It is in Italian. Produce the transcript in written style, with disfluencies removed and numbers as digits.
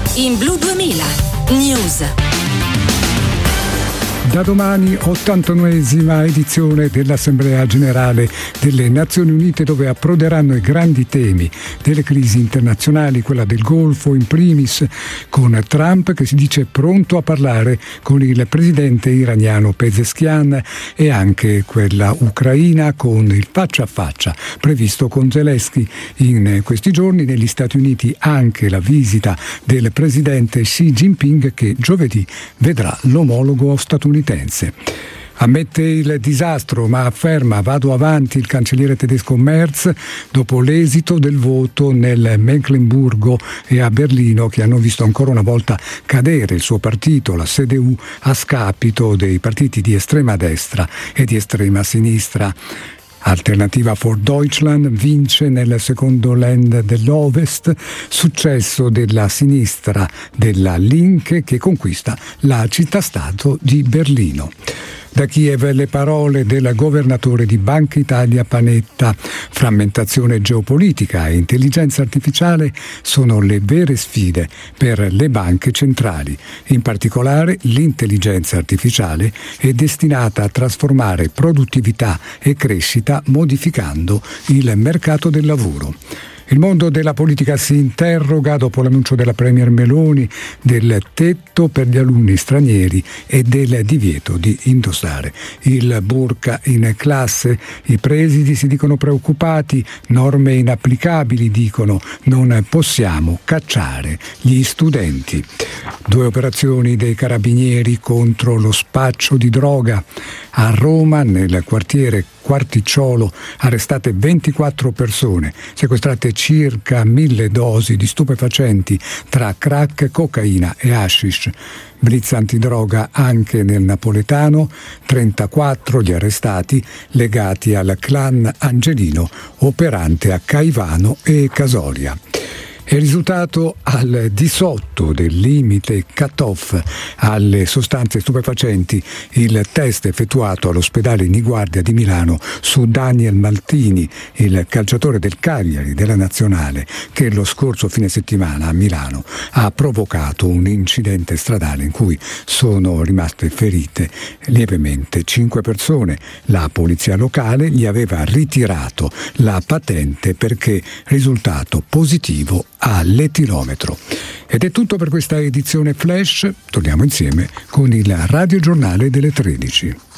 In Blu 2000 News. Da domani 89esima edizione dell'Assemblea Generale delle Nazioni Unite, dove approderanno i grandi temi delle crisi internazionali, quella del Golfo in primis, con Trump che si dice pronto a parlare con il presidente iraniano Pezeshkian, e anche quella ucraina con il faccia a faccia previsto con Zelensky. In questi giorni negli Stati Uniti anche la visita del presidente Xi Jinping, che giovedì vedrà l'omologo statunitense. Ammette il disastro, ma afferma: vado avanti il cancelliere tedesco Merz dopo l'esito del voto nel Meckenburgo e a Berlino, che hanno visto ancora una volta cadere il suo partito, la CDU, a scapito dei partiti di estrema destra e di estrema sinistra. Alternativa for Deutschland vince nel secondo Land dell'Ovest, successo della sinistra della Linke, che conquista la città-stato di Berlino. Da Kiev le parole del governatore di Banca Italia Panetta: frammentazione geopolitica e intelligenza artificiale sono le vere sfide per le banche centrali. In particolare l'intelligenza artificiale è destinata a trasformare produttività e crescita, modificando il mercato del lavoro. Il mondo della politica si interroga dopo l'annuncio della Premier Meloni del tetto per gli alunni stranieri e del divieto di indossare il burqa in classe. I presidi si dicono preoccupati, norme inapplicabili, dicono, non possiamo cacciare gli studenti. 2 operazioni dei carabinieri contro lo spaccio di droga. A Roma, nel quartiere Quarticciolo, arrestate 24 persone, sequestrate circa 1000 dosi di stupefacenti tra crack, cocaina e hashish. Blitz antidroga anche nel napoletano, 34 gli arrestati legati al clan Angelino operante a Caivano e Casoria. È risultato al di sotto del limite cut-off alle sostanze stupefacenti il test effettuato all'ospedale Niguardia di Milano su Daniel Maltini, il calciatore del Cagliari della Nazionale, che lo scorso fine settimana a Milano ha provocato un incidente stradale in cui sono rimaste ferite lievemente 5 persone. La polizia locale gli aveva ritirato la patente perché risultato positivo all'etilometro. Ed è tutto per questa edizione Flash. Torniamo insieme con il radiogiornale delle 13.